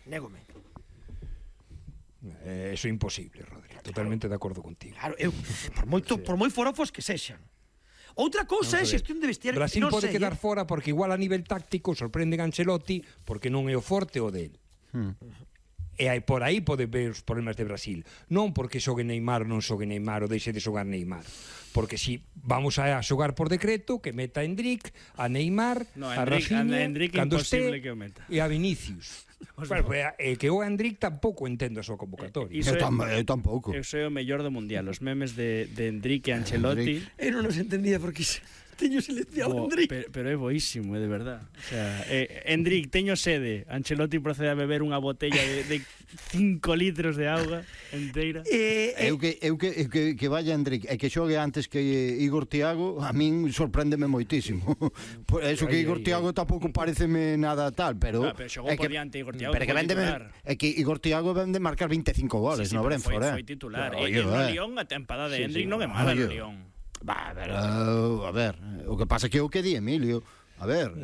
négome. Eso é imposible, Rodri. Totalmente de acordo contigo. Claro, por moi forofos que sexan. Outra cousa é xestión de vestiario. Brasil pode quedar fora porque igual a nivel táctico sorprende Ancelotti porque non é o forte o del. E aí por aí pode ver os problemas de Brasil. Non porque xogue Neymar ou non xogue Neymar ou deixe de xogar Neymar. Porque si vamos a xogar por decreto que meta a Endrick, a Neymar, a Rafinha, cando este, e a Vinicius. Bueno, que o Endrick tampouco entendo a súa convocatoria. Eu tampouco. Eu sei o mellor do mundial, os memes de Endrick e Ancelotti. Eu non os entendía porque teño silenciado Endrick. Pero é boísimo, de verdad. O sea, Endrick, teño sede. Ancelotti procede a beber unha botella de 5 litros de auga enteira. Eu que vaya Endrick e que xogue antes que Igor Thiago, a min sorpréndeme moitísimo. Por eso que Igor Thiago tampouco pareceme nada tal, pero xogou por diante Igor Thiago. Pero que é que Igor Thiago vende marcar 25 goles no Brentford, foi titular. E no Lyon a tempada de Endrick non é mala no Lyon. A ver, o que pasa é que o que di Emilio, a ver,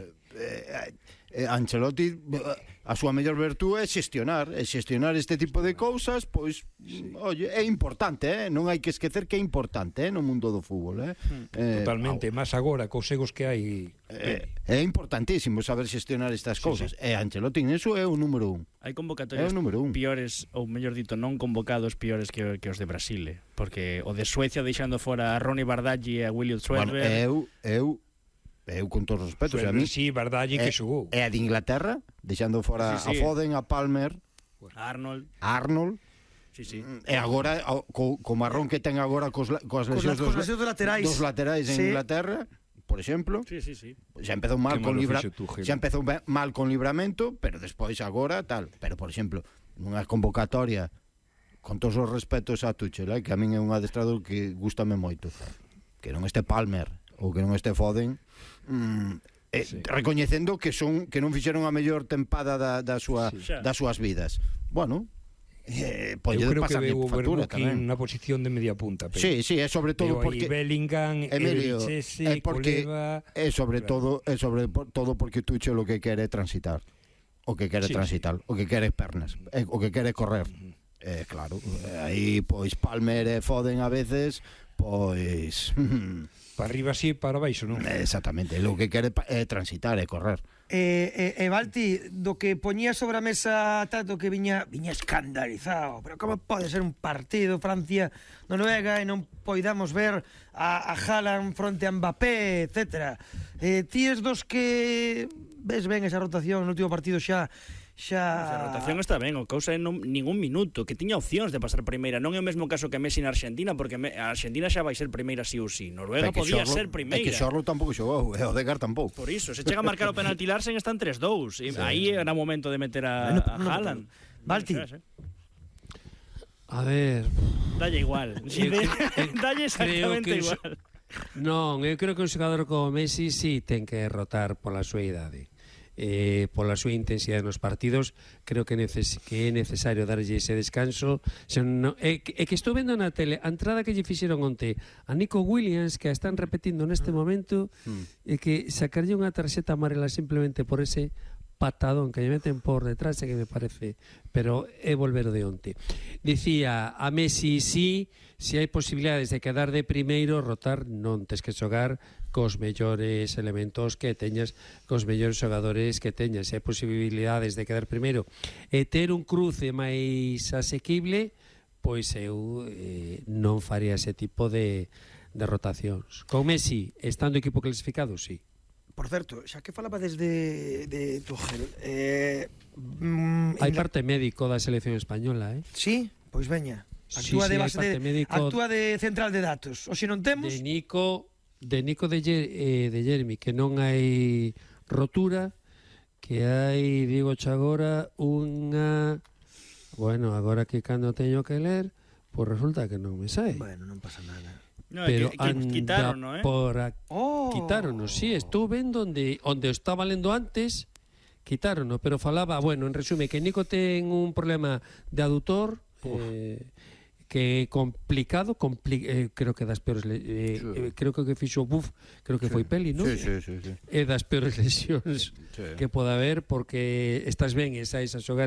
Ancelotti a súa mellor virtúde é xestionar este tipo de cousas, pois oye, é importante, non hai que esquecer que é importante no mundo do fútbol, totalmente, máis agora cos egos que hai. É importantísimo saber xestionar estas cousas. E Ancelotti neso é o número 1. Hai convocatorias piores, ou mellor dito, non convocados piores que os de Brasil, porque o de Suecia deixando fora a Ronny Bardghji e a William Schwedberg. Eu con todos os respetos, a mí sí, Bardghji que xogou. É a de Inglaterra, deixando fora a Foden, a Palmer, Arnold. Sí. E agora co marrón que ten agora coas lesións dos laterais en Inglaterra, por exemplo. Sí. Xa empezou mal con Livramento, pero despois agora tal. Pero por exemplo, nunha convocatoria con todos os respetos a Tuchel, que a min é un adestrador que gústame moito, que non este Palmer ou que non este Foden, recoñecendo que non fixeron a mellor tempada das súas vidas. Bueno, eu creo que veo o Verbuquín na posición de media punta. Sí, é sobre todo porque Bellingham, Erichese, Koleva, é sobre todo porque Tuchel o que quere transitar. O que quere pernas, o que quere correr. Claro, aí pois Palmer e Foden a veces pois para arriba sí, para baixo non. Exactamente, o que quere é transitar, é correr. E Valti, do que poñía sobre a mesa tanto que viña escandalizado, pero como pode ser un partido Francia-Noruega e non poidamos ver a Haaland fronte a Mbappé, etcétera. Ti es dos que ves ben esa rotación no último partido xa a rotación está ben, o causa é ningún minuto, que tiña opcións de pasar primeira. Non é o mesmo caso que Messi na Argentina, porque a Argentina xa vai ser primeira sí ou sí. Noruega podía ser primeira. É que Xorlo tampouco xogou, e Odegaard tampouco. Por iso, se chega a marcar o penalti Larsen están 3-2. Aí era o momento de meter a Haaland. Valti. A ver, dalle igual. Dalle exactamente igual. Non, eu creo que un xogador como Messi sí ten que rotar pola súa idade. Pola súa intensidade nos partidos, creo que é necesario darlle ese descanso. Que estou vendo na tele a entrada que lle fixeron onte a Nico Williams, que a están repetindo neste momento, e que sacarlle unha tarxeta amarela simplemente por ese patadón que lle meten por detrás, que me parece, pero é volver o de onte. Dicía a Messi, sí, se hai posibilidades de quedar de primeiro, rotar, non tes que xogar cos mellores elementos que teñas, cos mellores xogadores que teñas. Se hai posibilidades de quedar primeiro e ter un cruce máis asequible, pois eu non faría ese tipo de rotacións. Con Messi, estando o equipo clasificado, sí. Por certo, xa que falaba desde Tuchel, hai parte médico da selección española, Sí, pois veña. Actúa de base actúa de central de datos. O se non temos de Nico de Jeremy, que non hai rotura, que hai, digo xa agora, unha... Bueno, agora que cando teño que ler, pois resulta que non me sai. Bueno, non pasa nada. No, pero quitaron, quitaron, sí, estou vendo onde estaba lendo antes, quitaron, pero falaba, bueno, en resume, que Nico ten un problema de adutor, que é complicado, creo que das peores creo que fixo creo que foi peli, non? Sí. É das peores lesións que poda haber, porque estás ben e saes a xogar